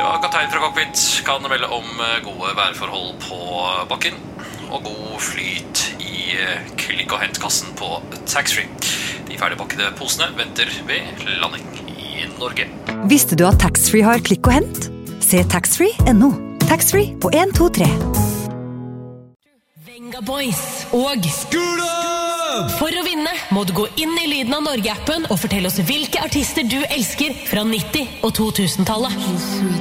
Ja, kaptein fra cockpit kan melde om gode værforhold på bakken og god flyt i klikk- og hentkassen på taxfree. De ferdigpakkede posene venter ved landing i Norge. Visste du at taxfree har klikk og hent? Se taxfree.no. Taxfree på 1, 2, 3. Venga Boys og Skula! For å vinne må du gå inn i Lyden av Norge-appen og fortelle oss hvilke artister du elsker fra 90- og 2000-tallet.